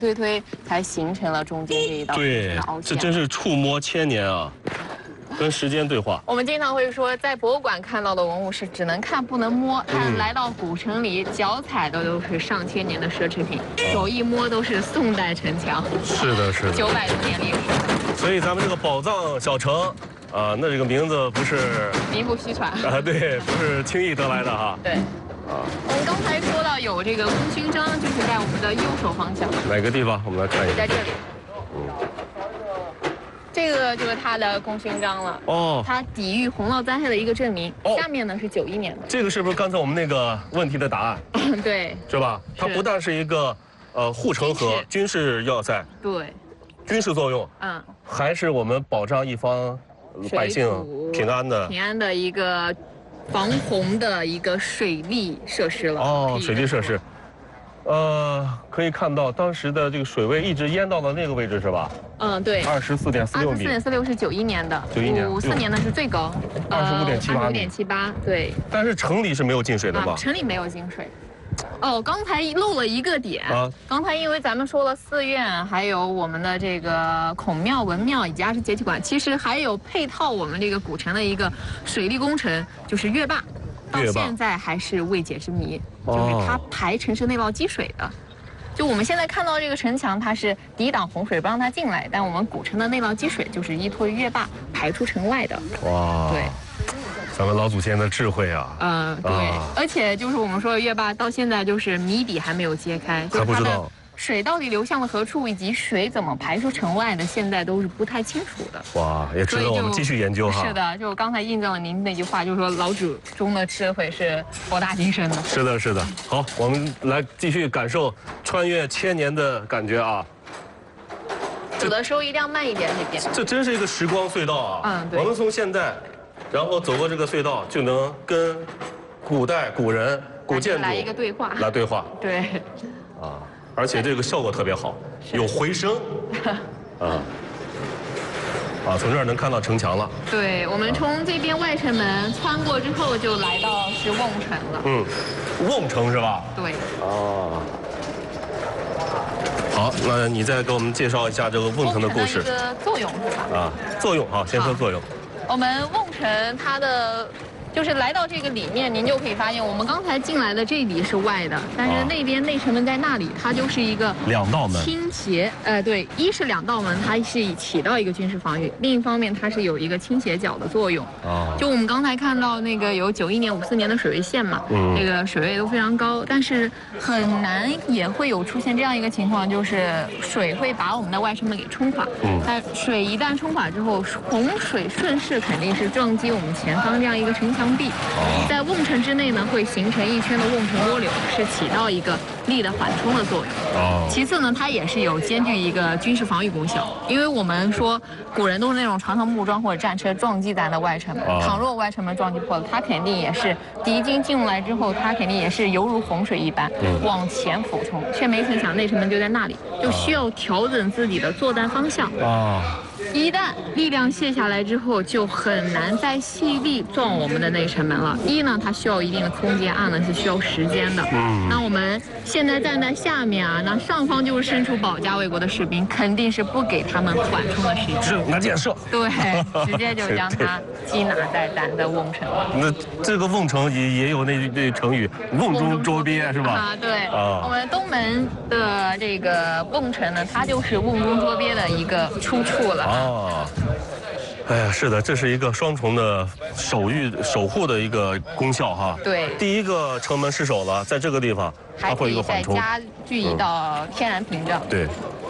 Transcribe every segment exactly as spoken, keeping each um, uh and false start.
推推，才形成了中间这一道对，这真是触摸千年啊，跟时间对话。 我们经常会说，在博物馆看到的文物是只能看不能摸，但来到古城里，脚踩的都是上千年的奢侈品，手一摸都是宋代城墙。 是的，是的， 九百多年历史。 所以咱们这个宝藏小城，啊，那这个名字不是名不虚传啊，对，不是轻易得来的哈。 对。 啊，我们刚才说到有这个功勋章，就是在我们的右手方向。 哪个地方？我们来看一下。 在这里。嗯。这个就是它的功勋章了。哦。它抵御洪涝灾害的一个证明。哦。下面呢是九一年的。 这个是不是刚才我们那个问题的答案？ 对。 是吧？它不但是一个呃护城河、军事要塞。 对。 军事作用。嗯。还是我们保障一方百姓平安的。 平安的一个。 防洪的一个水利设施了哦，水利设施，呃，可以看到当时的这个水位一直淹到了那个位置是吧？ 嗯，对。 二十四点四六米。二十四点四六是九一年的。 九一年。 五四年的是最高。 二十五点七八米。 五点七八，对。 但是城里是没有进水的吧？ 城里没有进水。 哦，刚才漏了一个点。啊，刚才因为咱们说了寺院，还有我们的这个孔庙、文庙以及二十节气馆，其实还有配套我们这个古城的一个水利工程，就是月坝，到现在还是未解之谜，就是它排城市内涝积水的。就我们现在看到这个城墙，它是抵挡洪水不让它进来，但我们古城的内涝积水就是依托于月坝排出城外的。哇，对。 咱们老祖先的智慧啊！ 嗯，对，啊、而且就是我们说的月坝到现在就是谜底还没有揭开， 还不知道水到底流向了何处，以及水怎么排出城外的，现在都是不太清楚的。 哇，也值得我们继续研究哈。 是的，就刚才印证了您那句话，就是说老祖宗的智慧是博大精深的。 是的，是的。好，我们来继续感受穿越千年的感觉啊。 走的时候一定要慢一点，这边。 这真是一个时光隧道啊！ 嗯，对。 我们从现代，然后走过这个隧道，就能跟古代古人、古建筑来一个对话。 来对话。 对。 啊，而且这个效果特别好，有回声。啊。啊，从这儿能看到城墙了。 对，我们从这边外城门穿过之后，就来到是瓮城了。 嗯，瓮城是吧？ 对。 哦。 好，那你再给我们介绍一下这个瓮城的故事。 瓮城的一个作用是吧？ 啊，作用好，先说作用。 我们瓮城它的就是来到这个里面，您就可以发现，我们刚才进来的这里是外的，但是那边内城门在那里，它就是一个两道门倾斜。呃，对，一是两道门，它是以起到一个军事防御；另一方面，它是有一个倾斜角的作用。哦。就我们刚才看到那个有九一年、五四年的水位线嘛，嗯，这个水位都非常高，但是很难也会有出现这样一个情况，就是水会把我们的外城门给冲垮。嗯。但水一旦冲垮之后，洪水顺势肯定是撞击我们前方这样一个城墙壁，在瓮城之内呢，会形成一圈的瓮城涡流，是起到一个力的缓冲的作用。哦。其次呢，它也是有兼具一个军事防御功效，因为我们说古人都是那种常常木桩或者战车撞击咱的外城门，哦、倘若外城门撞击破了，它肯定也是敌军进入来之后，它肯定也是犹如洪水一般、嗯、往前俯冲，却没曾想内城门就在那里，就需要调整自己的作战方向。啊。哦一旦力量卸下来之后，就很难再细力撞我们的内城门了。一呢，它需要一定的空间；二呢，是需要时间的。嗯。那我们现在站在下面啊，那上方就是身处保家卫国的士兵，肯定是不给他们缓冲的时间。 是拿箭射。 对，直接就将它击拿在咱的瓮城了。 那这个瓮城也也有那那成语“瓮中捉鳖”是吧？ 啊，对。啊。我们东门的这个瓮城呢，它就是瓮中捉鳖的一个出处了。 哦，哎呀，是的，这是一个双重的守御、守护的一个功效哈。 对， 第一个城门失守了，在这个地方，它会有一个缓冲， 还可以再加具一道天然屏障。 嗯、对。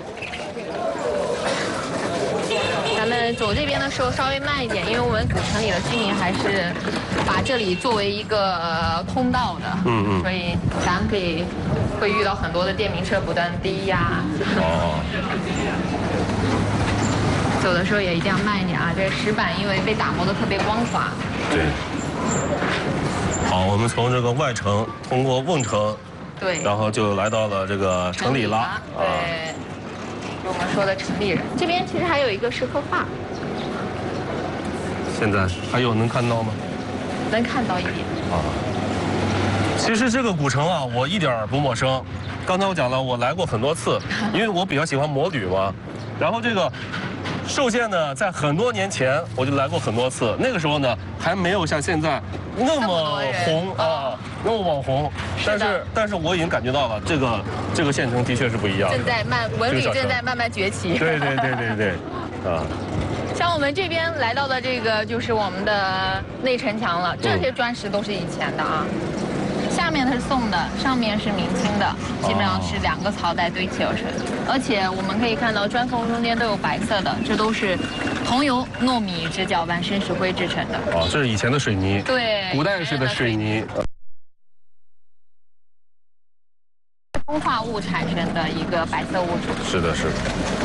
咱们走这边的时候稍微慢一点，因为我们古城里的居民还是把这里作为一个、呃、通道的，嗯嗯，所以咱们可以会遇到很多的电瓶车不断滴呀。哦。走的时候也一定要慢一点啊！这石板因为被打磨的特别光滑。 对。好，我们从这个外城通过瓮城， 对， 然后就来到了这个城里了。 对，我们说的城里人，这边其实还有一个石刻画。 现在还有能看到吗？ 能看到一点。啊。 其实这个古城啊，我一点儿不陌生。刚才我讲了，我来过很多次，因为我比较喜欢摩旅嘛。然后这个寿县呢，在很多年前我就来过很多次，那个时候呢还没有像现在那么红啊，那么网红。但是但是我已经感觉到了，这个这个县城的确是不一样的。 正在慢文旅正在慢慢崛起。 对对对对对，啊。 像我们这边来到的这个就是我们的内城墙了，这些砖石都是以前的啊。下面它是宋的，上面是明清的，基本上是两个朝代堆砌而成。而且我们可以看到砖缝中间都有白色的，这都是桐油、糯米、直角板、生石灰制成的。 哦，这是以前的水泥。 对， 古代式的水泥。 风化物产生的一个白色物质。 是的，是的。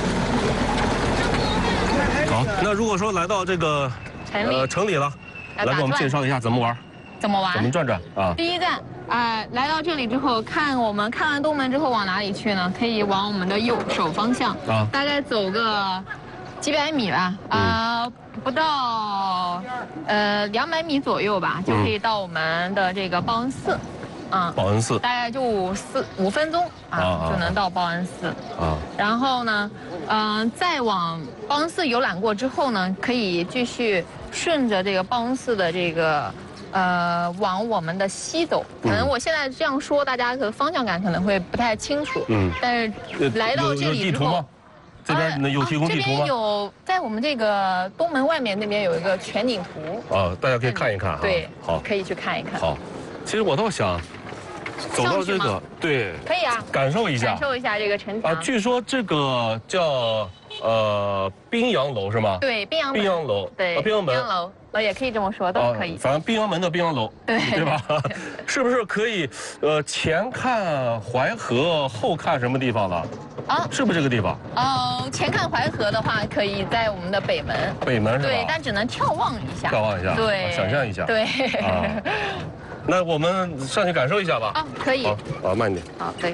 好，那如果说来到这个城里， 呃城里了，来给我们介绍一下怎么玩。 怎么玩？ 怎么转转啊？ 第一站啊、呃，来到这里之后，看我们看完东门之后往哪里去呢？可以往我们的右手方向啊，大概走个几百米吧，啊、呃，不到呃两百米左右吧，就可以到我们的这个报恩寺。嗯， 报恩寺大概就五四五分钟啊，啊就能到报恩寺啊。然后呢，嗯、呃，再往报恩寺游览过之后呢，可以继续顺着这个报恩寺的这个。呃，往我们的西走，可能我现在这样说，大家的方向感可能会不太清楚。嗯，但是来到这里之后， 这边有提供地图吗？ 这边有，在我们这个东门外面那边有一个全景图。 啊，大家可以看一看哈。 对， 好， 可以去看一看。 好，其实我倒想走到这个，对， 可以啊， 感受一下， 感受一下这个城墙。 啊，据说这个叫呃宾阳楼是吗？ 对，宾阳宾阳楼， 对， 宾阳门。 楼。也可以这么说，都可以。 反正宾阳门的宾阳楼， 对对吧？是不是可以？呃，前看淮河，后看什么地方了？啊，是不是这个地方？ 哦，前看淮河的话，可以在我们的北门。 北门是吧？ 对，但只能眺望一下。 眺望一下， 对， 想象一下。 对。 啊，那我们上去感受一下吧。 啊，可以。 好，好，慢点。 好，可以。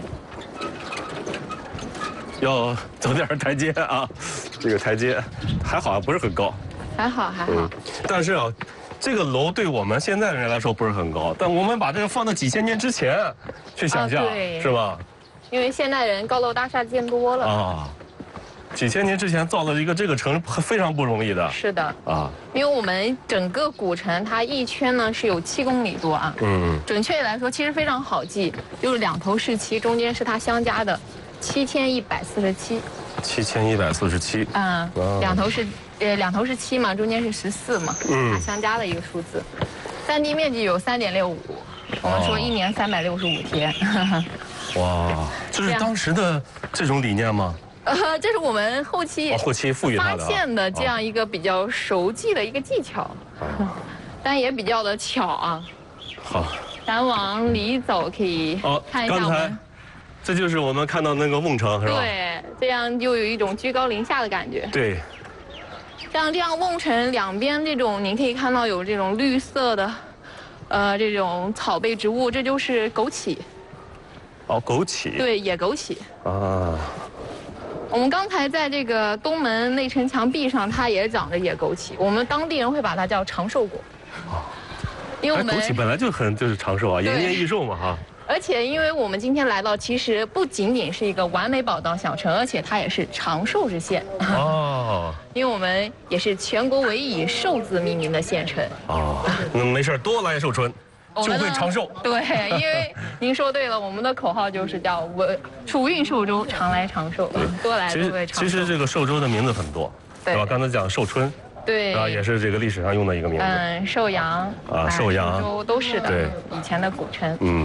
要走点台阶啊，这个台阶还好，不是很高。 还好还好、嗯， 但是啊，这个楼对我们现在的人来说不是很高，但我们把这个放到几千年之前去想象，啊、是吧？ 因为现代人高楼大厦见多了啊， 几千年之前造了一个这个城非常不容易的。 是的啊，因为我们整个古城它一圈呢是有七公里多啊，嗯，准确来说其实非常好记，就是两头是七，中间是它相加的七千一百四十七。 七千一百四十七。 嗯，两头是。呃，两头是七嘛，中间是十四嘛，嗯，相加的一个数字。占地面积有三点六五，我们说一年三百六十五天。 哇，这是当时的这种理念吗？ 呃，这是我们后期后期赋予它发现的这样一个比较熟记的一个技巧，但也比较的巧啊。 好， 咱往里走可以看一下我们。 这就是我们看到那个瓮城是吧？ 对，这样就有一种居高临下的感觉。 对。 像这样瓮城两边这种，您可以看到有这种绿色的，呃，这种草背植物，这就是枸杞。 哦，枸杞。对， 野枸杞。啊。我们刚才在这个东门内城墙壁上，它也长着野枸杞，我们当地人会把它叫长寿果。哦。因为我们枸杞本来就很就是长寿啊，延年益寿嘛哈。 而且，因为我们今天来到，其实不仅仅是一个完美宝藏小城，而且它也是长寿之县。哦。因为我们也是全国唯一以寿字命名的县城。哦。 那没事，多来寿春，就会长寿。 对，因为您说对了，我们的口号就是叫“我楚运寿州，常来长寿”，多来都会长寿。 其实这个寿州的名字很多，对吧？刚才讲寿春。 对， 啊，也是这个历史上用的一个名字。 嗯，寿阳啊，寿阳、 寿州都是的。 对， 以前的古称。 嗯。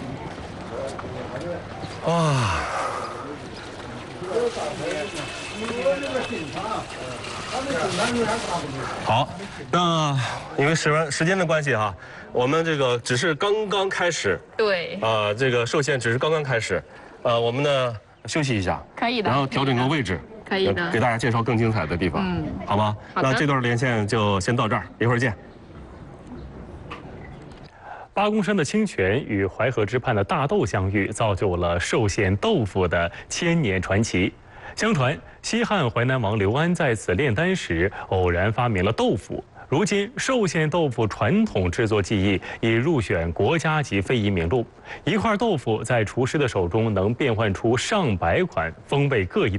哇！好，那因为时时间的关系哈，我们这个只是刚刚开始。 对。 啊、呃，这个寿县只是刚刚开始，呃，我们呢休息一下。 可以的。 然后调整个位置。 可以的。 给大家介绍更精彩的地方。嗯。好吗？ 好的。 那这段连线就先到这儿，一会儿见。 八公山的清泉与淮河之畔的大豆相遇，造就了寿县豆腐的千年传奇。相传西汉淮南王刘安在此炼丹时，偶然发明了豆腐， 如今寿县豆腐传统制作技艺已入选国家级非遗名录，一块豆腐在厨师的手中能变换出上百款风味各异的